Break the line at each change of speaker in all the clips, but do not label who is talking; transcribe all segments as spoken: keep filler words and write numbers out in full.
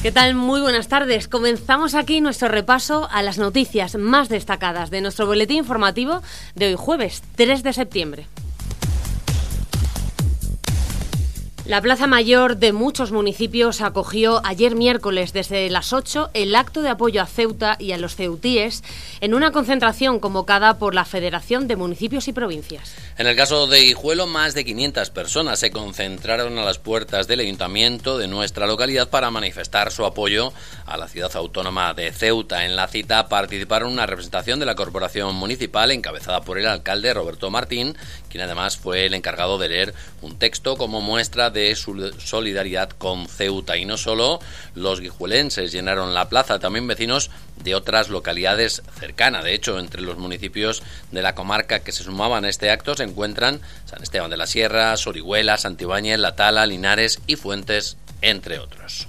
¿Qué tal? Muy buenas tardes. Comenzamos aquí nuestro repaso a las noticias más destacadas de nuestro boletín informativo de hoy jueves tres de septiembre. La Plaza Mayor de muchos municipios acogió ayer miércoles desde las ocho el acto de apoyo a Ceuta y a los ceutíes en una concentración convocada por la Federación de Municipios y Provincias.
En el caso de Guijuelo, más de quinientas personas se concentraron a las puertas del ayuntamiento de nuestra localidad para manifestar su apoyo a la ciudad autónoma de Ceuta. En la cita participaron una representación de la corporación municipal encabezada por el alcalde Roberto Martín, quien además fue el encargado de leer un texto como muestra de su solidaridad con Ceuta. Y no solo los guijuelenses llenaron la plaza, también vecinos de otras localidades cercanas. De hecho, entre los municipios de la comarca que se sumaban a este acto se encuentran San Esteban de la Sierra, Orihuela, Santibáñez, La Tala, Linares y Fuentes, entre otros.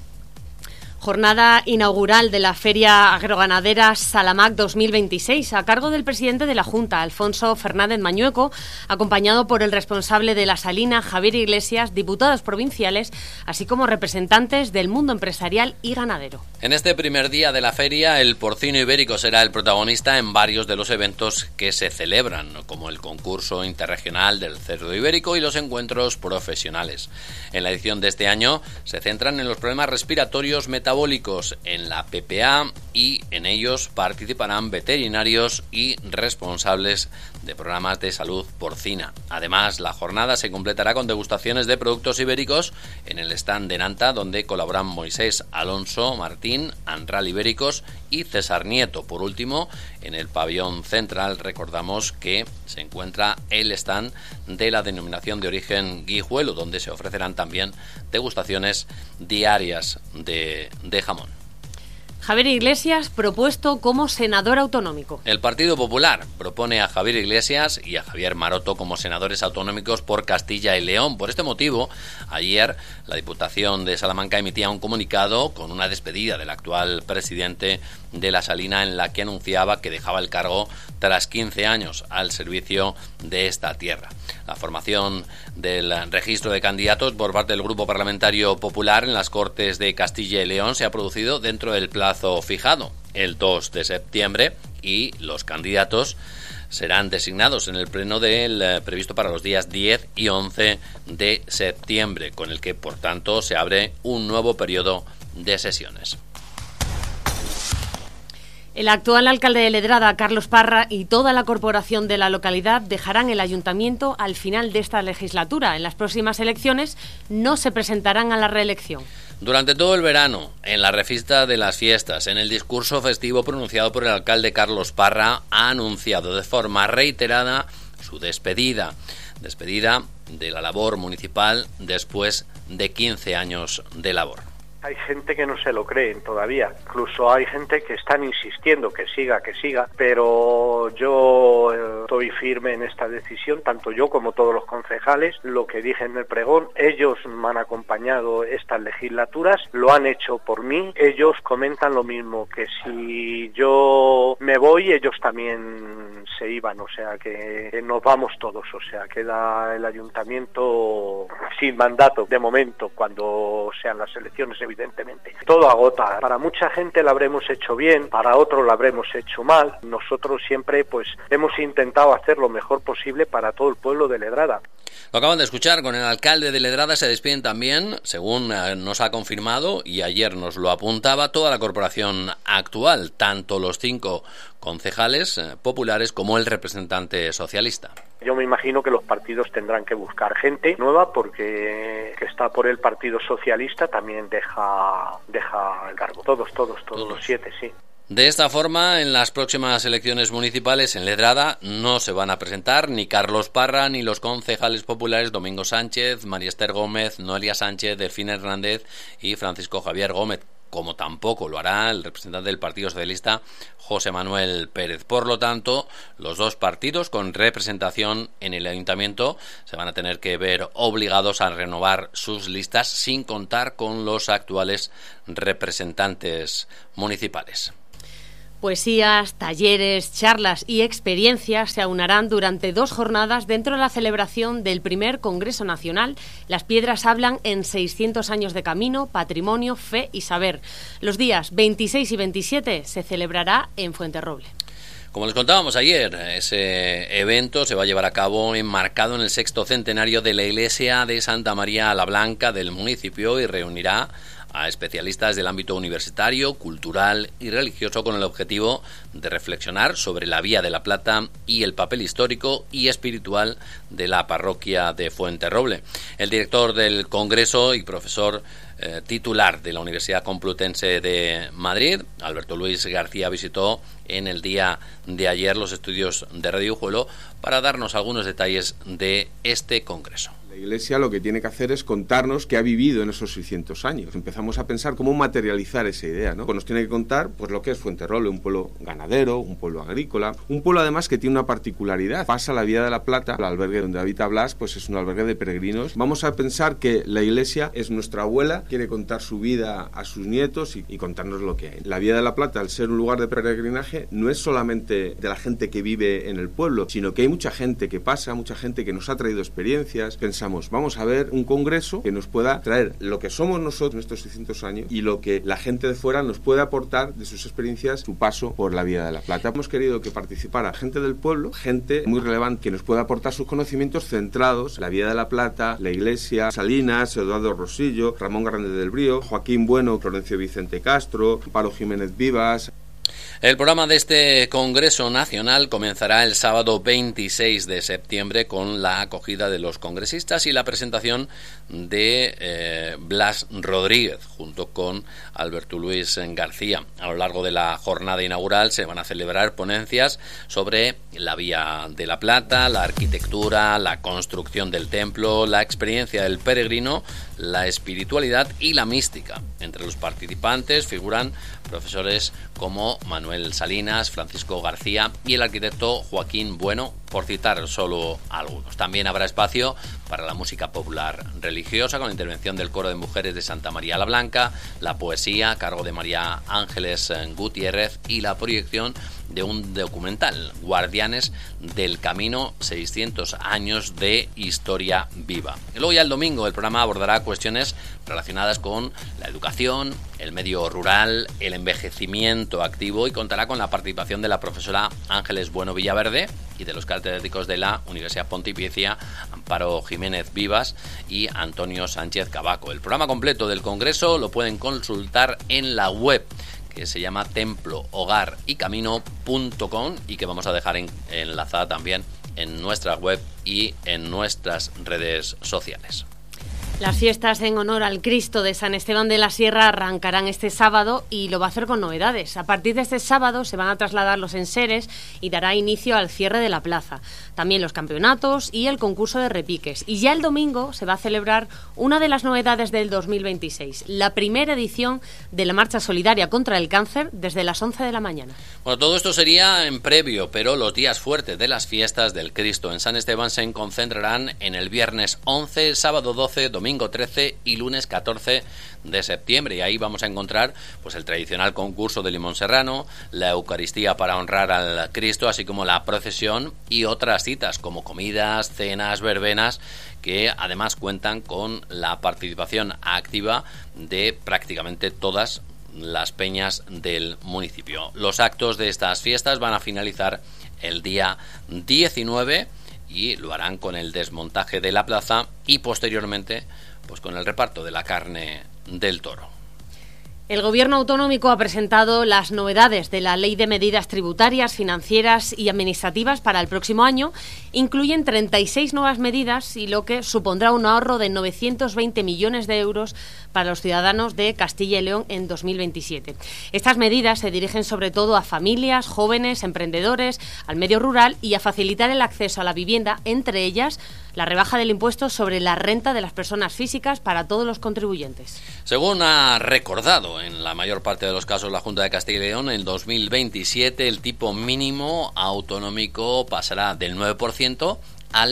Jornada inaugural de la Feria Agroganadera Salamac dos mil veintiséis a cargo del presidente de la Junta, Alfonso Fernández Mañueco, acompañado por el responsable de la Salina, Javier Iglesias, diputados provinciales, así como representantes del mundo empresarial y ganadero.
En este primer día de la feria, el porcino ibérico será el protagonista en varios de los eventos que se celebran, como el concurso interregional del cerdo ibérico y los encuentros profesionales. En la edición de este año se centran en los problemas respiratorios metabólicos en la P P A y en ellos participarán veterinarios y responsables de programas de salud porcina. Además, la jornada se completará con degustaciones de productos ibéricos en el stand de Nanta, donde colaboran Moisés Alonso Martín, Anral Ibéricos y César Nieto. Por último, en el pabellón central recordamos que se encuentra el stand de la denominación de origen Guijuelo, donde se ofrecerán también degustaciones diarias de, de jamón.
Javier Iglesias propuesto como senador autonómico.
El Partido Popular propone a Javier Iglesias y a Javier Maroto como senadores autonómicos por Castilla y León. Por este motivo, ayer la Diputación de Salamanca emitía un comunicado con una despedida del actual presidente de la Salina, en la que anunciaba que dejaba el cargo tras quince años al servicio de esta tierra. La formación del registro de candidatos por parte del Grupo Parlamentario Popular en las Cortes de Castilla y León se ha producido dentro del plazo fijado, el dos de septiembre, y los candidatos serán designados en el pleno del eh, previsto para los días diez y once de septiembre, con el que, por tanto, se abre un nuevo periodo de sesiones.
El actual alcalde de Ledrada, Carlos Parra, y toda la corporación de la localidad dejarán el ayuntamiento al final de esta legislatura. En las próximas elecciones no se presentarán a la reelección.
Durante todo el verano, en la refiesta de las fiestas, en el discurso festivo pronunciado por el alcalde Carlos Parra, ha anunciado de forma reiterada su despedida. Despedida de la labor municipal después de quince años de labor.
Hay gente que no se lo creen todavía, incluso hay gente que están insistiendo que siga, que siga, pero yo estoy firme en esta decisión, tanto yo como todos los concejales. Lo que dije en el pregón, ellos me han acompañado estas legislaturas, lo han hecho por mí, ellos comentan lo mismo, que si yo me voy, ellos también se iban, o sea que nos vamos todos, o sea, queda el ayuntamiento sin mandato de momento, cuando sean las elecciones, evidentemente. Todo agota. Para mucha gente lo habremos hecho bien, para otros lo habremos hecho mal. Nosotros siempre pues hemos intentado hacer lo mejor posible para todo el pueblo de Ledrada.
Lo acaban de escuchar, con el alcalde de Ledrada se despiden también, según nos ha confirmado y ayer nos lo apuntaba, toda la corporación actual, tanto los cinco concejales eh, populares como el representante socialista.
Yo me imagino que los partidos tendrán que buscar gente nueva, porque que está por el Partido Socialista también deja deja el cargo. Todos, todos, todos, todos. Los siete, sí.
De esta forma, en las próximas elecciones municipales en Ledrada no se van a presentar ni Carlos Parra ni los concejales populares Domingo Sánchez, María Esther Gómez, Noelia Sánchez, Delfín Hernández y Francisco Javier Gómez, como tampoco lo hará el representante del Partido Socialista, José Manuel Pérez. Por lo tanto, los dos partidos con representación en el ayuntamiento se van a tener que ver obligados a renovar sus listas sin contar con los actuales representantes municipales.
Poesías, talleres, charlas y experiencias se aunarán durante dos jornadas dentro de la celebración del primer Congreso Nacional. Las piedras hablan en seiscientos años de camino, patrimonio, fe y saber. Los días veintiséis y veintisiete se celebrará en Fuenterroble.
Como les contábamos ayer, ese evento se va a llevar a cabo enmarcado en el sexto centenario de la iglesia de Santa María la Blanca del municipio y reunirá a especialistas del ámbito universitario, cultural y religioso con el objetivo de reflexionar sobre la Vía de la Plata y el papel histórico y espiritual de la parroquia de Fuenterroble. El director del Congreso y profesor eh, titular de la Universidad Complutense de Madrid, Alberto Luis García, visitó en el día de ayer los estudios de Radio Ujuelo para darnos algunos detalles de este congreso.
La Iglesia lo que tiene que hacer es contarnos qué ha vivido en esos seiscientos años. Empezamos a pensar cómo materializar esa idea, ¿no? Pues nos tiene que contar pues lo que es Fuenterroble, un pueblo ganadero, un pueblo agrícola, un pueblo además que tiene una particularidad. Pasa la Vía de la Plata, el albergue donde habita Blas, pues es un albergue de peregrinos. Vamos a pensar que la Iglesia es nuestra abuela, quiere contar su vida a sus nietos y, y contarnos lo que hay. La Vía de la Plata, al ser un lugar de peregrinaje, no es solamente de la gente que vive en el pueblo, sino que hay mucha gente que pasa, mucha gente que nos ha traído experiencias. Pensamos, vamos a ver un congreso que nos pueda traer lo que somos nosotros en estos seiscientos años y lo que la gente de fuera nos puede aportar de sus experiencias, su paso por la Vía de la Plata. Hemos querido que participara gente del pueblo, gente muy relevante que nos pueda aportar sus conocimientos centrados en la Vía de la Plata, la Iglesia, Salinas, Eduardo Rosillo, Ramón Grande del Brío, Joaquín Bueno, Florencio Vicente Castro, Amparo Jiménez Vivas.
El programa de este Congreso Nacional comenzará el sábado veintiséis de septiembre con la acogida de los congresistas y la presentación de eh, Blas Rodríguez junto con Alberto Luis García. A lo largo de la jornada inaugural se van a celebrar ponencias sobre la Vía de la Plata, la arquitectura, la construcción del templo, la experiencia del peregrino, la espiritualidad y la mística. Entre los participantes figuran profesores como Manuel Salinas, Francisco García y el arquitecto Joaquín Bueno, por citar solo algunos. También habrá espacio para la música popular religiosa con la intervención del coro de mujeres de Santa María la Blanca, la poesía a cargo de María Ángeles Gutiérrez y la proyección de un documental, Guardianes del Camino, seiscientos años de historia viva. Y luego ya el domingo el programa abordará cuestiones relacionadas con la educación, el medio rural, el envejecimiento activo y contará con la participación de la profesora Ángeles Bueno Villaverde y de los catedráticos de la Universidad Pontificia, Amparo Jiménez Vivas y Antonio Sánchez Cabaco. El programa completo del Congreso lo pueden consultar en la web, que se llama templo hogar y camino punto com y que vamos a dejar en, enlazada también en nuestra web y en nuestras redes sociales.
Las fiestas en honor al Cristo de San Esteban de la Sierra arrancarán este sábado y lo va a hacer con novedades. A partir de este sábado se van a trasladar los enseres y dará inicio al cierre de la plaza. También los campeonatos y el concurso de repiques. Y ya el domingo se va a celebrar una de las novedades del dos mil veintiséis, la primera edición de la Marcha Solidaria contra el Cáncer desde las once de la mañana.
Bueno, todo esto sería en previo, pero los días fuertes de las fiestas del Cristo en San Esteban se concentrarán en el viernes once, sábado doce, domingo trece y lunes catorce de septiembre, y ahí vamos a encontrar pues el tradicional concurso de limón serrano, la Eucaristía para honrar al Cristo, así como la procesión y otras citas como comidas, cenas, verbenas, que además cuentan con la participación activa de prácticamente todas las peñas del municipio. Los actos de estas fiestas van a finalizar el día diecinueve y lo harán con el desmontaje de la plaza y posteriormente pues con el reparto de la carne del toro.
El Gobierno autonómico ha presentado las novedades de la Ley de Medidas Tributarias, Financieras y Administrativas para el próximo año. Incluyen treinta y seis nuevas medidas y lo que supondrá un ahorro de novecientos veinte millones de euros para los ciudadanos de Castilla y León en dos mil veintisiete. Estas medidas se dirigen sobre todo a familias, jóvenes, emprendedores, al medio rural y a facilitar el acceso a la vivienda, entre ellas la rebaja del impuesto sobre la renta de las personas físicas para todos los contribuyentes.
Según ha recordado en la mayor parte de los casos la Junta de Castilla y León, en dos mil veintisiete el tipo mínimo autonómico pasará del nueve por ciento al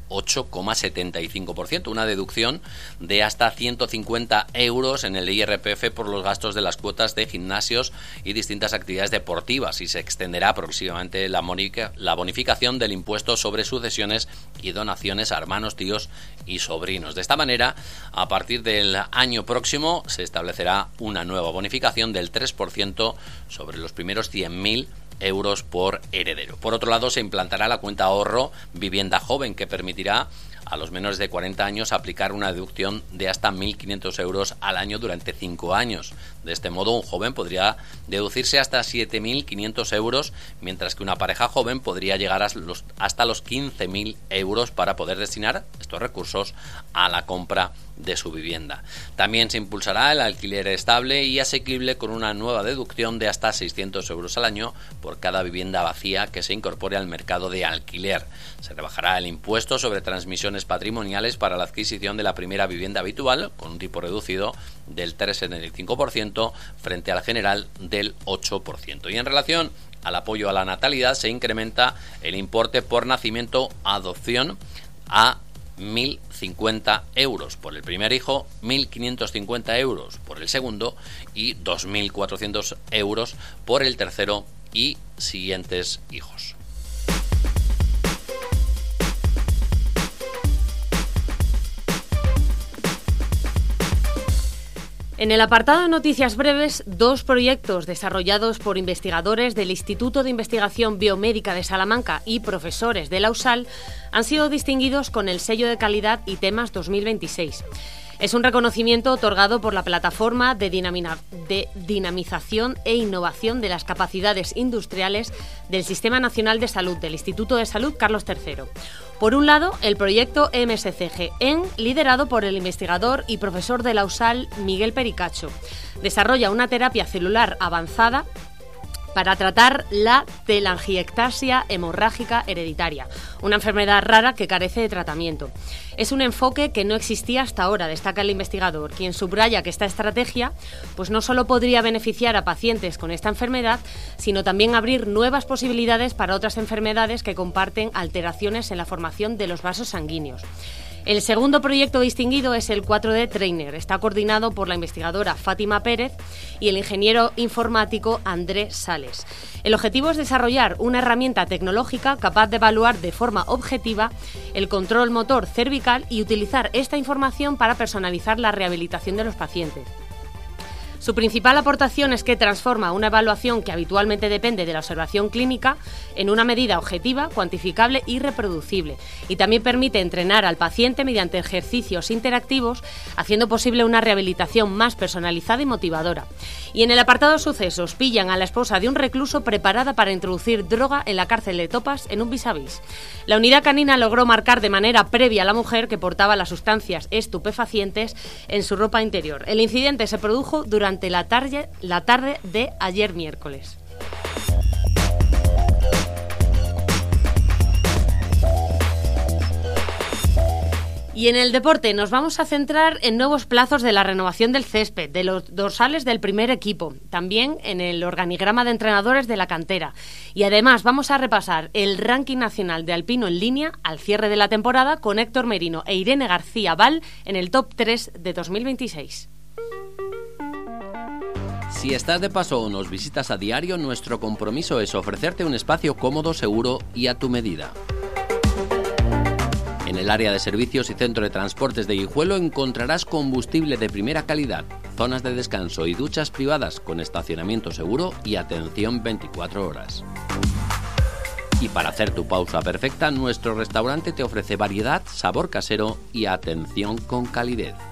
ocho coma setenta y cinco por ciento, una deducción de hasta ciento cincuenta euros en el I R P F por los gastos de las cuotas de gimnasios y distintas actividades deportivas, y se extenderá progresivamente la, la bonificación del impuesto sobre sucesiones y donaciones a hermanos, tíos y sobrinos. De esta manera, a partir del año próximo se establecerá una nueva bonificación del tres por ciento sobre los primeros cien mil euros por heredero. Por otro lado, se implantará la cuenta ahorro vivienda joven, que permitirá a los menores de cuarenta años aplicar una deducción de hasta mil quinientos euros al año durante cinco años. De este modo, un joven podría deducirse hasta siete mil quinientos euros, mientras que una pareja joven podría llegar a los, hasta los quince mil euros para poder destinar estos recursos a la compra de su vivienda. También se impulsará el alquiler estable y asequible con una nueva deducción de hasta seiscientos euros al año por cada vivienda vacía que se incorpore al mercado de alquiler. Se rebajará el impuesto sobre transmisiones patrimoniales para la adquisición de la primera vivienda habitual, con un tipo reducido del tres coma setenta y cinco por ciento frente al general del ocho por ciento. Y en relación al apoyo a la natalidad, se incrementa el importe por nacimiento adopción a mil cincuenta euros por el primer hijo, mil quinientos cincuenta euros por el segundo y dos mil cuatrocientos euros por el tercero y siguientes hijos.
En el apartado de noticias breves, dos proyectos desarrollados por investigadores del Instituto de Investigación Biomédica de Salamanca y profesores de la U S A L han sido distinguidos con el sello de calidad ITEMAS dos mil veintiséis. Es un reconocimiento otorgado por la Plataforma de, Dinamina, de Dinamización e Innovación de las Capacidades Industriales del Sistema Nacional de Salud del Instituto de Salud Carlos tercero. Por un lado, el proyecto M S C G E N, liderado por el investigador y profesor de la U S A L Miguel Pericacho, desarrolla una terapia celular avanzada para tratar la telangiectasia hemorrágica hereditaria, una enfermedad rara que carece de tratamiento. Es un enfoque que no existía hasta ahora, destaca el investigador, quien subraya que esta estrategia pues no solo podría beneficiar a pacientes con esta enfermedad, sino también abrir nuevas posibilidades para otras enfermedades que comparten alteraciones en la formación de los vasos sanguíneos. El segundo proyecto distinguido es el cuatro D Trainer. Está coordinado por la investigadora Fátima Pérez y el ingeniero informático Andrés Sales. El objetivo es desarrollar una herramienta tecnológica capaz de evaluar de forma objetiva el control motor cervical y utilizar esta información para personalizar la rehabilitación de los pacientes. Su principal aportación es que transforma una evaluación que habitualmente depende de la observación clínica en una medida objetiva, cuantificable y reproducible, y también permite entrenar al paciente mediante ejercicios interactivos, haciendo posible una rehabilitación más personalizada y motivadora. Y en el apartado de sucesos, pillan a la esposa de un recluso preparada para introducir droga en la cárcel de Topas en un vis a vis. La unidad canina logró marcar de manera previa a la mujer que portaba las sustancias estupefacientes en su ropa interior. El incidente se produjo durante Durante la tarde, la tarde de ayer miércoles. Y en el deporte nos vamos a centrar en nuevos plazos de la renovación del césped, de los dorsales del primer equipo, también en el organigrama de entrenadores de la cantera. Y además vamos a repasar el ranking nacional de alpino en línea al cierre de la temporada con Héctor Merino e Irene García Val en el top tres de dos mil veintiséis.
Si estás de paso o nos visitas a diario, nuestro compromiso es ofrecerte un espacio cómodo, seguro y a tu medida. En el área de servicios y centro de transportes de Guijuelo encontrarás combustible de primera calidad, zonas de descanso y duchas privadas con estacionamiento seguro y atención veinticuatro horas. Y para hacer tu pausa perfecta, nuestro restaurante te ofrece variedad, sabor casero y atención con calidez.